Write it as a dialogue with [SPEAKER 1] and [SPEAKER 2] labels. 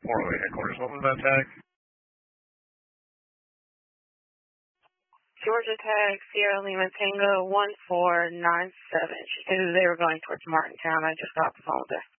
[SPEAKER 1] 408 headquarters. What was that tag?
[SPEAKER 2] Georgia tag Sierra Lima Tango 1497. She said they were going towards Martintown. I just got off the phone with her.